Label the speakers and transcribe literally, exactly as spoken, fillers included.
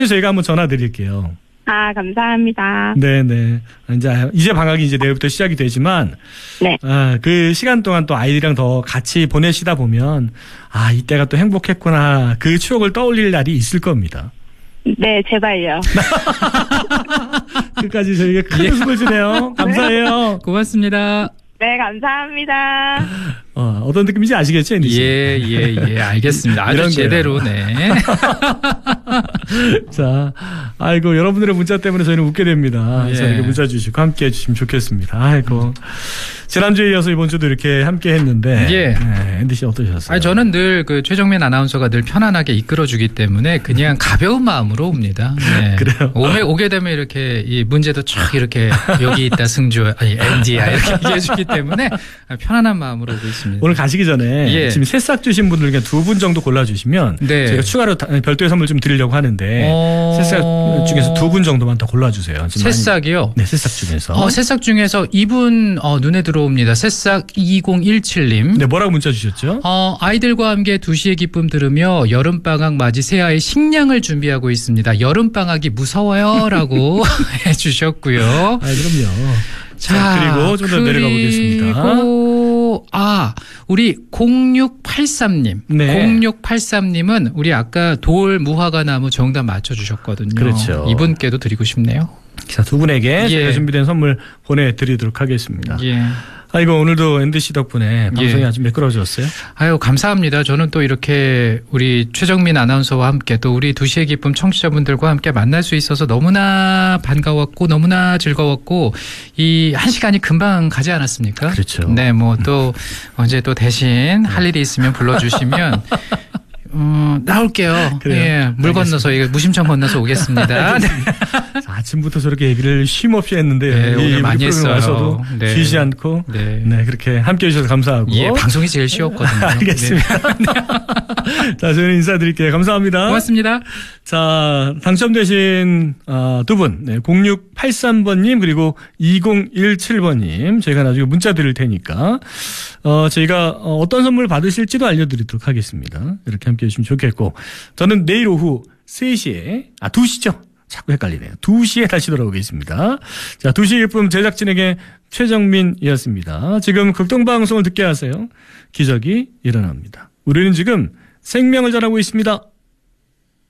Speaker 1: 저희가 한번 전화 드릴게요.
Speaker 2: 아, 감사합니다.
Speaker 1: 네네. 이제, 이제 방학이 이제 내일부터 시작이 되지만,
Speaker 2: 네.
Speaker 1: 아, 그 시간 동안 또 아이들이랑 더 같이 보내시다 보면, 아, 이때가 또 행복했구나. 그 추억을 떠올릴 날이 있을 겁니다.
Speaker 2: 네, 제발요.
Speaker 1: 끝까지 저희가 큰 웃음을 주네요. 감사해요.
Speaker 3: 고맙습니다.
Speaker 2: 네, 감사합니다.
Speaker 1: 어, 어떤 느낌인지 아시겠죠, 앤디 씨?
Speaker 3: 예, 예, 예, 알겠습니다. 아주 제대로, 네.
Speaker 1: 자, 아이고, 여러분들의 문자 때문에 저희는 웃게 됩니다.
Speaker 3: 예.
Speaker 1: 자, 이렇게 문자 주시고 함께 해주시면 좋겠습니다. 아이고. 지난주에 이어서 이번 주도 이렇게 함께 했는데.
Speaker 3: 예.
Speaker 1: 네, 앤디 씨 어떠셨어요?
Speaker 3: 아니, 저는 늘 그 최정민 아나운서가 늘 편안하게 이끌어주기 때문에 그냥 가벼운 마음으로 옵니다. 네.
Speaker 1: 그래요?
Speaker 3: 오게, 오게 되면 이렇게 이 문제도 쫙 이렇게 여기 있다 승주, 아니, 앤디야 이렇게 얘기해주기 때문에 편안한 마음으로 오고 있습니다.
Speaker 1: 오늘 가시기 전에
Speaker 3: 예.
Speaker 1: 지금 새싹 주신 분들 그냥 두 분 정도 골라주시면
Speaker 3: 네.
Speaker 1: 제가 추가로 별도의 선물 좀 드리려고 하는데
Speaker 3: 어...
Speaker 1: 새싹 중에서 두 분 정도만 더 골라주세요. 지금
Speaker 3: 새싹이요?
Speaker 1: 많이... 네, 새싹 중에서.
Speaker 3: 어, 새싹 중에서 이분 어, 눈에 들어옵니다. 새싹 이공일칠 님.
Speaker 1: 네, 뭐라고 문자 주셨죠?
Speaker 3: 어, 아이들과 함께 두 시의 기쁨 들으며 여름방학 맞이 새아이 식량을 준비하고 있습니다. 여름방학이 무서워요 라고 해주셨고요.
Speaker 1: 아, 그럼요. 자, 자 그리고 좀 더 내려가 보겠습니다.
Speaker 3: 그리고 아 우리 공육팔삼 님.
Speaker 1: 네.
Speaker 3: 공육팔삼 님은 우리 아까 돌 무화과 나무 정답 맞춰주셨거든요.
Speaker 1: 그렇죠.
Speaker 3: 이분께도 드리고 싶네요.
Speaker 1: 자, 두 분에게
Speaker 3: 예.
Speaker 1: 저희가 준비된 선물 보내드리도록 하겠습니다.
Speaker 3: 예.
Speaker 1: 아이고, 오늘도 앤디 씨 덕분에 방송이 예. 아주 매끄러워졌어요.
Speaker 3: 아유, 감사합니다. 저는 또 이렇게 우리 최정민 아나운서와 함께 또 우리 두 시의 기쁨 청취자분들과 함께 만날 수 있어서 너무나 반가웠고 너무나 즐거웠고 이 한 시간이 금방 가지 않았습니까?
Speaker 1: 그렇죠.
Speaker 3: 네, 뭐 또 언제 또 대신 할 일이 있으면 불러주시면 어, 나올게요. 예, 물 건너서, 이거 무심천 건너서 오겠습니다. 네.
Speaker 1: 아침부터 저렇게 얘기를 쉼 없이 했는데,
Speaker 3: 네, 오늘 많이 했어요.
Speaker 1: 와서도
Speaker 3: 네.
Speaker 1: 쉬지 않고, 네. 네, 그렇게 함께 해주셔서 감사하고.
Speaker 3: 예, 방송이 제일 쉬웠거든요.
Speaker 1: 알겠습니다. 네. 자, 저희는 인사드릴게요. 감사합니다.
Speaker 3: 고맙습니다.
Speaker 1: 자, 당첨되신 어, 두 분, 네, 공육팔삼 번님, 그리고 이공일칠 번님, 저희가 나중에 문자 드릴 테니까, 어, 저희가 어떤 선물 받으실지도 알려드리도록 하겠습니다. 이렇게 함께 해주시면 좋겠고, 저는 내일 오후 세 시에, 아, 두 시죠? 자꾸 헷갈리네요. 두 시에 다시 돌아오겠습니다. 자, 두 시 일품 제작진에게 최정민이었습니다. 지금 극동방송을 듣게 하세요. 기적이 일어납니다. 우리는 지금 생명을 전하고 있습니다.